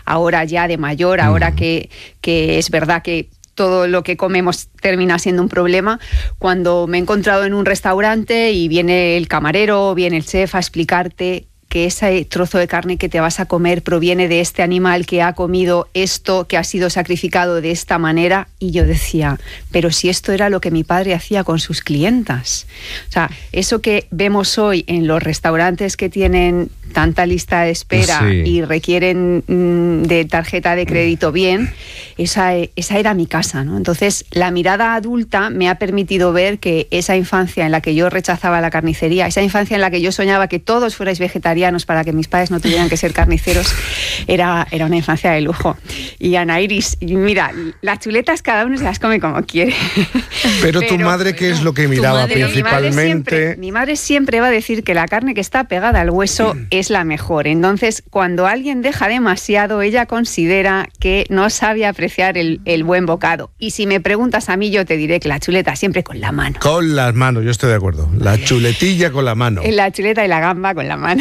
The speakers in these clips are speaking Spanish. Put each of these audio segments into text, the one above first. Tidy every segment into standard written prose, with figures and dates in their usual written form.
ahora ya de mayor, ahora que es verdad que todo lo que comemos termina siendo un problema, cuando me he encontrado en un restaurante y viene el camarero, viene el chef a explicarte que ese trozo de carne que te vas a comer proviene de este animal que ha comido esto, que ha sido sacrificado de esta manera, y yo decía, pero si esto era lo que mi padre hacía con sus clientas. O sea, eso que vemos hoy en los restaurantes que tienen tanta lista de espera y requieren de tarjeta de crédito bien, esa era mi casa, ¿no? Entonces, la mirada adulta me ha permitido ver que esa infancia en la que yo rechazaba la carnicería, esa infancia en la que yo soñaba que todos fuerais vegetarianos para que mis padres no tuvieran que ser carniceros, era una infancia de lujo. Y Ana Iris, mira, las chuletas cada uno se las come como quiere. Pero tu madre, ¿qué es lo que miraba principalmente? Mi madre siempre va a decir que la carne que está pegada al hueso es la mejor. Entonces, cuando alguien deja demasiado, ella considera que no sabe apreciar el buen bocado. Y si me preguntas a mí, yo te diré que la chuleta siempre con la mano. Con las manos, yo estoy de acuerdo. La chuletilla con la mano. La chuleta y la gamba con la mano.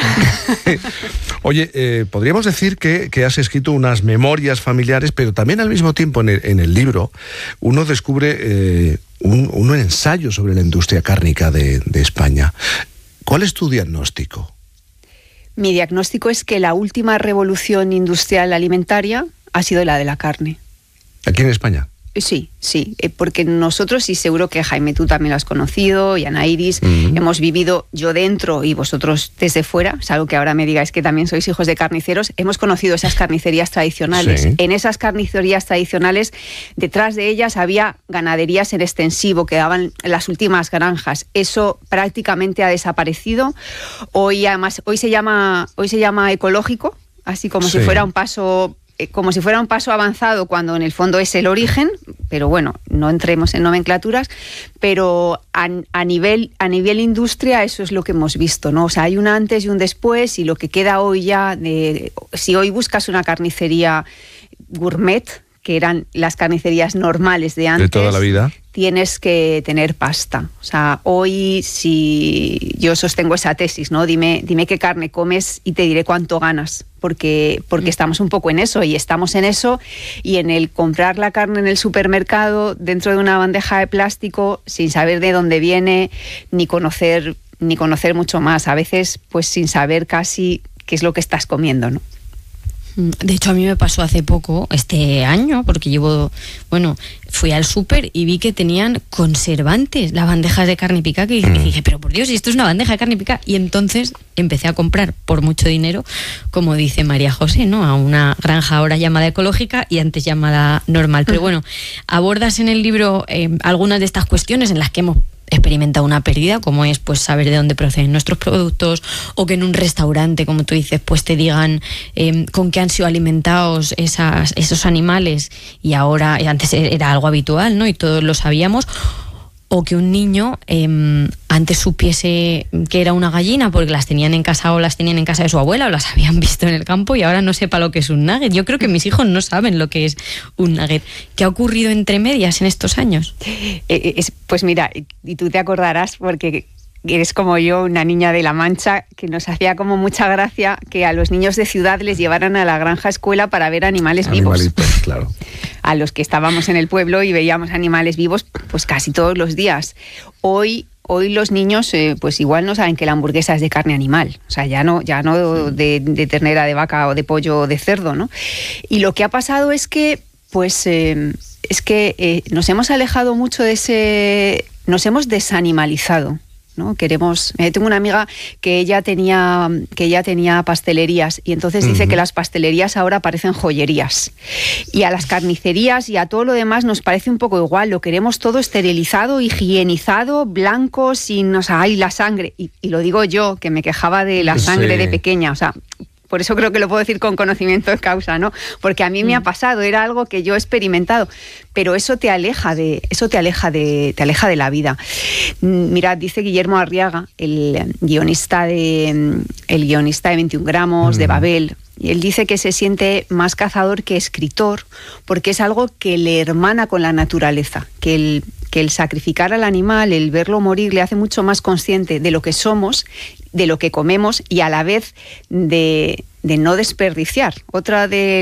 Oye, podríamos decir que has escrito unas memorias familiares, pero también al mismo tiempo en el libro uno descubre un ensayo sobre la industria cárnica de España. ¿Cuál es tu diagnóstico? Mi diagnóstico es que la última revolución industrial alimentaria ha sido la de la carne. ¿Aquí en España? Sí, porque nosotros, y seguro que Jaime tú también lo has conocido, y Ana Iris, hemos vivido, yo dentro y vosotros desde fuera, salvo que ahora me digáis que también sois hijos de carniceros, hemos conocido esas carnicerías tradicionales. Sí. En esas carnicerías tradicionales, detrás de ellas había ganaderías en extensivo que daban las últimas granjas. Eso prácticamente ha desaparecido. Hoy se llama ecológico, así como si fuera un paso avanzado, cuando en el fondo es el origen, pero bueno, no entremos en nomenclaturas, pero a nivel industria eso es lo que hemos visto, ¿no? O sea, hay un antes y un después, y lo que queda hoy ya, si hoy buscas una carnicería gourmet, que eran las carnicerías normales de antes, de toda la vida, tienes que tener pasta. O sea, hoy, si yo sostengo esa tesis, ¿no? Dime qué carne comes y te diré cuánto ganas, porque estamos un poco en eso, y estamos en eso, y en el comprar la carne en el supermercado dentro de una bandeja de plástico sin saber de dónde viene, ni conocer mucho más, a veces pues sin saber casi qué es lo que estás comiendo, ¿no? De hecho, a mí me pasó hace poco, este año, porque fui al súper y vi que tenían conservantes, las bandejas de carne picada, y dije, pero por Dios, esto es una bandeja de carne picada. Y entonces empecé a comprar por mucho dinero, como dice María José, ¿no? A una granja ahora llamada ecológica y antes llamada normal. Pero bueno, abordas en el libro algunas de estas cuestiones en las que hemos experimentado una pérdida, como es pues saber de dónde proceden nuestros productos, o que en un restaurante, como tú dices, pues te digan con qué han sido alimentados esos animales, y ahora, antes era algo habitual, ¿no? Y todos lo sabíamos. O que un niño antes supiese que era una gallina porque las tenían en casa, o las tenían en casa de su abuela, o las habían visto en el campo, y ahora no sepa lo que es un nugget. Yo creo que mis hijos no saben lo que es un nugget. ¿Qué ha ocurrido entre medias en estos años? Pues mira, y tú te acordarás, porque eres como yo, una niña de La Mancha, que nos hacía como mucha gracia que a los niños de ciudad les llevaran a la granja escuela para ver animales vivos. Claro. A los que estábamos en el pueblo y veíamos animales vivos pues casi todos los días. Hoy los niños pues igual no saben que la hamburguesa es de carne animal, o sea, ya no de ternera, de vaca o de pollo o de cerdo, ¿no? Y lo que ha pasado es que nos hemos alejado mucho nos hemos desanimalizado, ¿no? Tengo una amiga que ella tenía pastelerías, y entonces dice que las pastelerías ahora parecen joyerías, y a las carnicerías y a todo lo demás nos parece un poco igual, lo queremos todo esterilizado, higienizado, blanco, sin, o sea, hay la sangre, y lo digo yo, que me quejaba de la sangre de pequeña, o sea, por eso creo que lo puedo decir con conocimiento de causa, ¿no? Porque a mí me ha pasado, era algo que yo he experimentado, pero eso te aleja de la vida. Mirad, dice Guillermo Arriaga, el guionista de 21 gramos, de Babel, y él dice que se siente más cazador que escritor, porque es algo que le hermana con la naturaleza, que el sacrificar al animal, el verlo morir, le hace mucho más consciente de lo que somos, de lo que comemos, y a la vez de no desperdiciar. Otra de